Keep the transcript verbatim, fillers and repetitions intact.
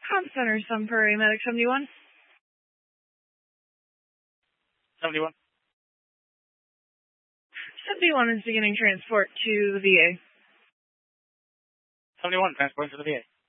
Com Center, Sun Prairie, Medic seventy-one. seventy-one. seventy-one is beginning transport to the V A. seventy-one, transporting to the V A.